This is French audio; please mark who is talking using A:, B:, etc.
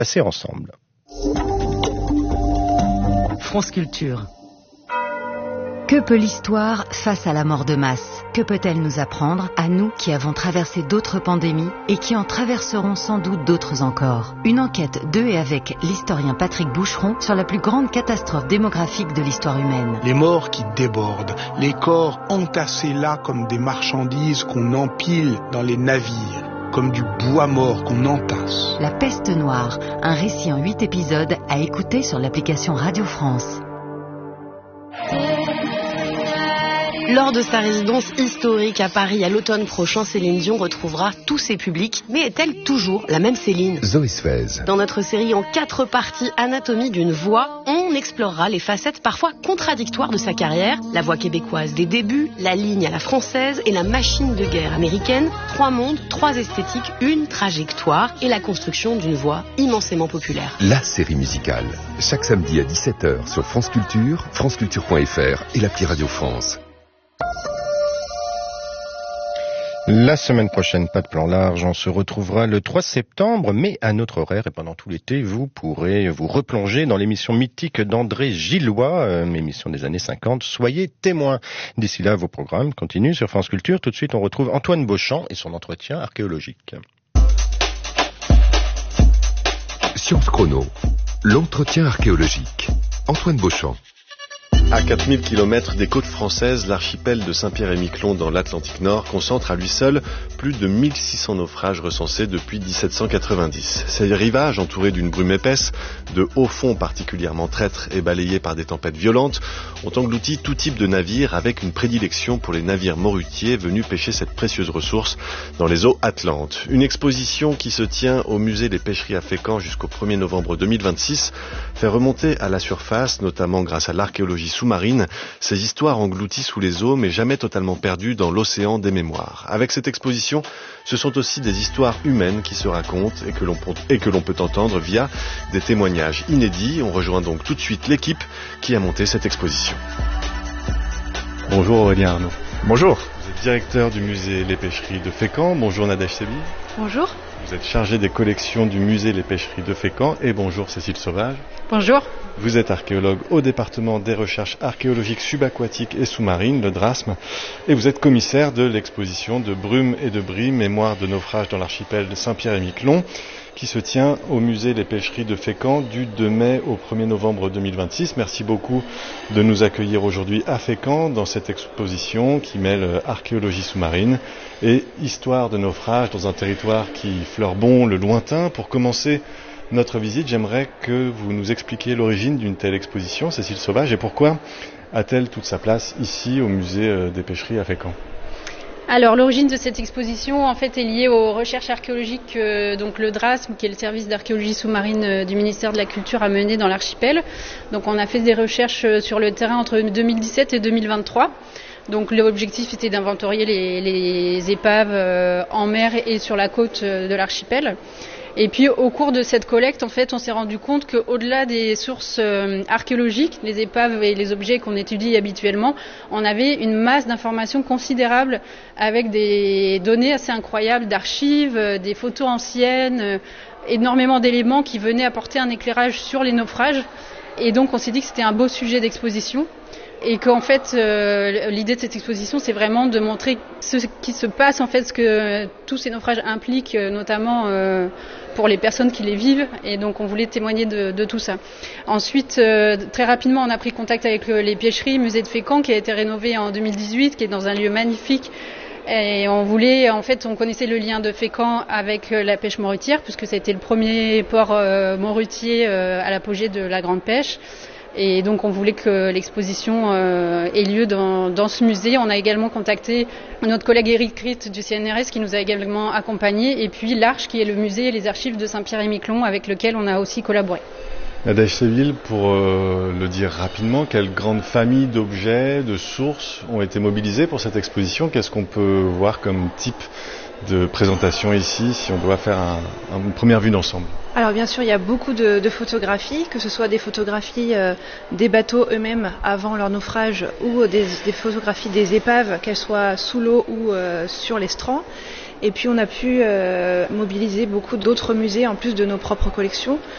A: passer ensemble.
B: France Culture. Que peut l'histoire face à la mort de masse ? Que peut-elle nous apprendre, à nous qui avons traversé d'autres pandémies et qui en traverseront sans doute d'autres encore ? Une enquête de et avec l'historien Patrick Boucheron sur la plus grande catastrophe démographique de l'histoire humaine.
C: Les morts qui débordent, les corps entassés là comme des marchandises qu'on empile dans les navires, comme du bois mort qu'on entasse.
B: La peste noire, un récit en 8 épisodes à écouter sur l'application Radio France. Lors de sa résidence historique à Paris à l'automne prochain, Céline Dion retrouvera tous ses publics. Mais est-elle toujours la même Céline ?
D: Zoé Sfez.
B: Dans notre série en 4 parties, Anatomie d'une voix, on explorera les facettes parfois contradictoires de sa carrière. La voix québécoise des débuts, la ligne à la française et la machine de guerre américaine. 3 mondes, 3 esthétiques, une trajectoire et la construction d'une voix immensément populaire.
D: La série musicale. Chaque samedi à 17h sur France Culture, franceculture.fr et l'appli Radio France.
A: La semaine prochaine, pas de plan large, on se retrouvera le 3 septembre, mais à notre horaire et pendant tout l'été, vous pourrez vous replonger dans l'émission mythique d'André Gillois, émission des années 50, soyez témoins. D'ici là, vos programmes continuent sur France Culture. Tout de suite, on retrouve Antoine Beauchamp et son entretien archéologique.
D: Science Chrono, l'entretien archéologique. Antoine Beauchamp.
E: À 4000 km des côtes françaises, l'archipel de Saint-Pierre-et-Miquelon dans l'Atlantique Nord concentre à lui seul plus de 1600 naufrages recensés depuis 1790. Ces rivages, entourés d'une brume épaisse, de hauts fonds particulièrement traîtres et balayés par des tempêtes violentes, ont englouti tout type de navires avec une prédilection pour les navires morutiers venus pêcher cette précieuse ressource dans les eaux atlantes. Une exposition qui se tient au musée des pêcheries à Fécamp jusqu'au 1er novembre 2026 fait remonter à la surface, notamment grâce à l'archéologie sous-marine, ces histoires englouties sous les eaux mais jamais totalement perdues dans l'océan des mémoires. Avec cette exposition, ce sont aussi des histoires humaines qui se racontent et que l'on peut entendre via des témoignages inédits. On rejoint donc tout de suite l'équipe qui a monté cette exposition. Bonjour Aurélien Arnaud.
F: Bonjour.
E: Vous êtes directeur du musée Les Pêcheries de Fécamp. Bonjour Nadège Sebi.
G: Bonjour.
E: Vous êtes chargé des collections du musée Les Pêcheries de Fécamp. Et bonjour Cécile Sauvage.
G: Bonjour.
E: Vous êtes archéologue au département des recherches archéologiques subaquatiques et sous-marines, le DRASM, et vous êtes commissaire de l'exposition de Brume et de Brie, mémoire de naufrage dans l'archipel de Saint-Pierre-et-Miquelon, qui se tient au musée Les Pêcheries de Fécamp du 2 mai au 1er novembre 2026. Merci beaucoup de nous accueillir aujourd'hui à Fécamp dans cette exposition qui mêle archéologie sous-marine et histoire de naufrage dans un territoire qui fleure bon le lointain. Pour commencer notre visite, j'aimerais que vous nous expliquiez l'origine d'une telle exposition, Cécile Sauvage, et pourquoi a-t-elle toute sa place ici au musée des Pêcheries à Fécamp ?
G: Alors l'origine de cette exposition en fait est liée aux recherches archéologiques donc le DRASM qui est le service d'archéologie sous-marine du ministère de la Culture a mené dans l'archipel. Donc on a fait des recherches sur le terrain entre 2017 et 2023. Donc l'objectif était d'inventorier les épaves en mer et sur la côte de l'archipel. Et puis au cours de cette collecte, en fait, on s'est rendu compte qu'au-delà des sources archéologiques, les épaves et les objets qu'on étudie habituellement, on avait une masse d'informations considérable avec des données assez incroyables d'archives, des photos anciennes, énormément d'éléments qui venaient apporter un éclairage sur les naufrages. Et donc on s'est dit que c'était un beau sujet d'exposition. Et qu'en fait, l'idée de cette exposition, c'est vraiment de montrer ce qui se passe, en fait, ce que tous ces naufrages impliquent, notamment pour les personnes qui les vivent. Et donc, on voulait témoigner de tout ça. Ensuite, très rapidement, on a pris contact avec les pêcheries, musée de Fécamp, qui a été rénové en 2018, qui est dans un lieu magnifique. Et on voulait, en fait, on connaissait le lien de Fécamp avec la pêche morutière, puisque ça a été le premier port morutier à l'apogée de la grande pêche. Et donc on voulait que l'exposition ait lieu dans ce musée. On a également contacté notre collègue Éric Critt du CNRS qui nous a également accompagnés et puis l'Arche qui est le musée et les archives de Saint-Pierre-et-Miquelon avec lequel on a aussi collaboré.
E: Nadège Séville, pour le dire rapidement, quelle grande famille d'objets, de sources ont été mobilisées pour cette exposition ? Qu'est-ce qu'on peut voir comme type de présentation ici si on doit faire une première vue d'ensemble ?
H: Alors bien sûr, il y a beaucoup de photographies, que ce soit des photographies des bateaux eux-mêmes avant leur naufrage ou des photographies des épaves, qu'elles soient sous l'eau ou sur les strands. Et puis on a pu mobiliser beaucoup d'autres musées en plus de nos propres collections.